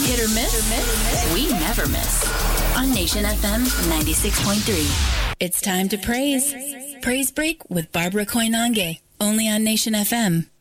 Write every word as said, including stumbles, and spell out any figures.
Hit or miss? We never miss. On Nation F M ninety-six point three. It's time to praise. Praise Break with Barbara Koinange. Only on Nation F M.